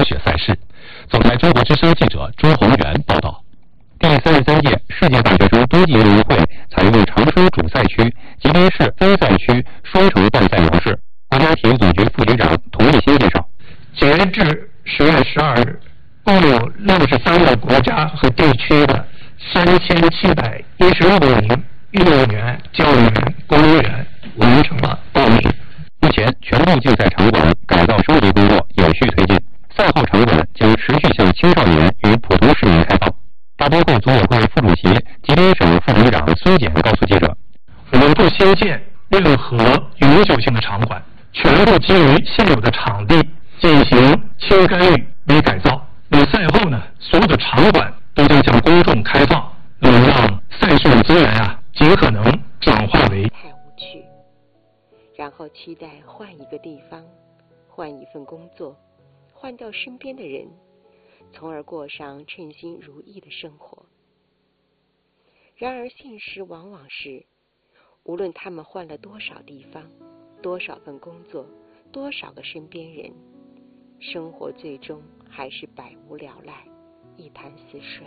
雪赛事。总台中国之声记者朱宏元报道。第33届世界大学生冬季奥运会采用长春主赛区、吉林市分赛区双城办赛模式。国家体育总局副局长童立新介绍， 截至10月12日，共有63个国家和地区的3716名运动员、教育员、公务员完成了报名。 目前，全部竞赛场馆改造升级工作有序推进，赛后场馆将持续向青少年与普通市民开放。大都会组委会副主席、吉林省副局长孙简告诉记者， 我们不新建任何永久性的场馆，全部基于现有的场地进行轻干预与改造。那么赛后呢，所有的场馆都将向公众开放，那么让赛事的资源尽可能转化为太无趣，然后期待换一个地方，换一份工作，换掉身边的人，从而过上称心如意的生活。然而现实往往是，无论他们换了多少地方，多少份工作，多少个身边人，生活最终还是百无聊赖，一潭死水。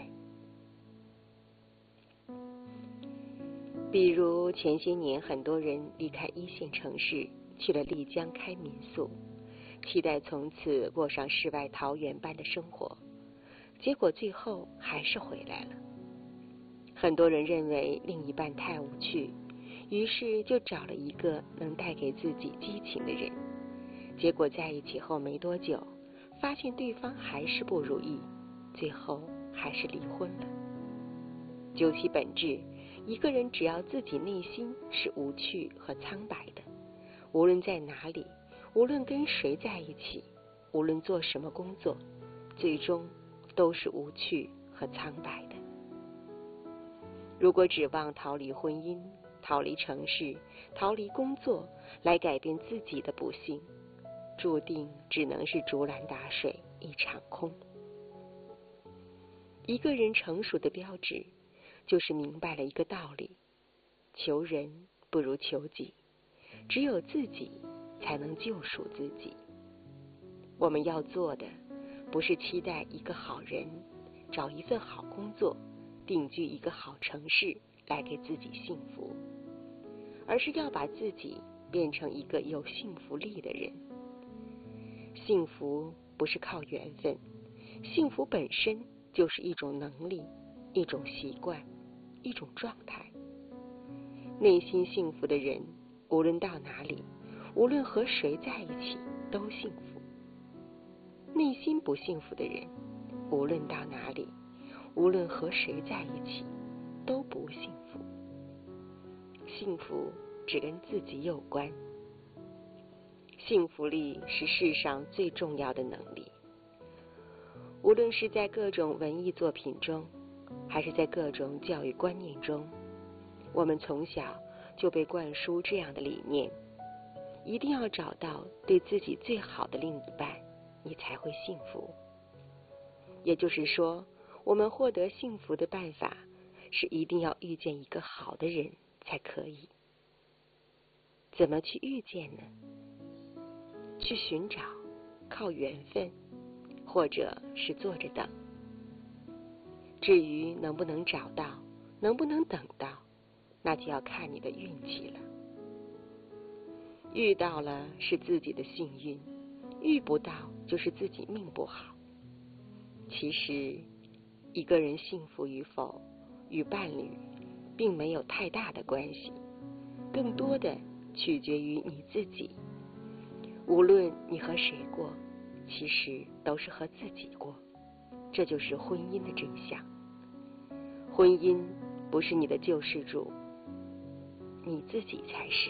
比如前些年很多人离开一线城市，去了丽江开民宿，期待从此过上世外桃源般的生活，结果最后还是回来了。很多人认为另一半太无趣，于是就找了一个能带给自己激情的人，结果在一起后没多久，发现对方还是不如意，最后还是离婚了。究其本质，一个人只要自己内心是无趣和苍白的，无论在哪里，无论跟谁在一起，无论做什么工作，最终都是无趣和苍白的。如果指望逃离婚姻、逃离城市、逃离工作来改变自己的不幸，注定只能是竹篮打水一场空。一个人成熟的标志，就是明白了一个道理：求人不如求己，只有自己才能救赎自己。我们要做的，不是期待一个好人，找一份好工作，定居一个好城市来给自己幸福，而是要把自己变成一个有幸福力的人。幸福不是靠缘分，幸福本身就是一种能力，一种习惯，一种状态。内心幸福的人，无论到哪里，无论和谁在一起，都幸福。内心不幸福的人，无论到哪里，无论和谁在一起，都不幸福。幸福只跟自己有关。幸福力是世上最重要的能力。无论是在各种文艺作品中，还是在各种教育观念中，我们从小就被灌输这样的理念：一定要找到对自己最好的另一半，你才会幸福。也就是说，我们获得幸福的办法是一定要遇见一个好的人才可以。怎么去遇见呢？去寻找，靠缘分，或者是坐着等。至于能不能找到，能不能等到，那就要看你的运气了。遇到了是自己的幸运，遇不到就是自己命不好。其实一个人幸福与否与伴侣并没有太大的关系，更多的取决于你自己。无论你和谁过，其实都是和自己过，这就是婚姻的真相。婚姻不是你的救世主，你自己才是。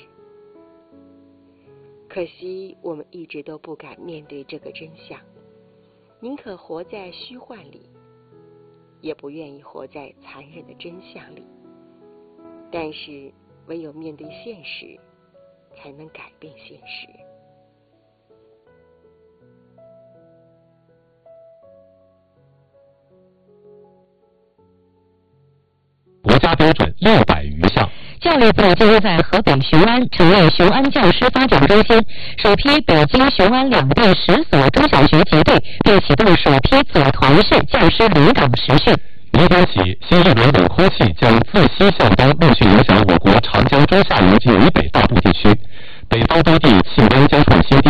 可惜我们一直都不敢面对这个真相，宁可活在虚幻里，也不愿意活在残忍的真相里。但是唯有面对现实，才能改变现实。 国家标准600余项。 教教育部近日在河北雄安成立雄安教师发展中心，首批北京、雄安两地10所中小学结对，并启动首批组团式教师轮岗实训。 明天起，新一轮冷空气将自西向东陆续影响我国长江中下游及渝北大部地区，北方多地气温将创新低。